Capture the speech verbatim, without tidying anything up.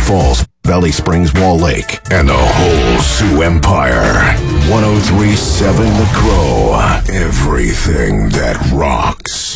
Falls, Valley Springs, Wall Lake, and the whole Sioux Empire. one oh three point seven The Crow. Everything that rocks.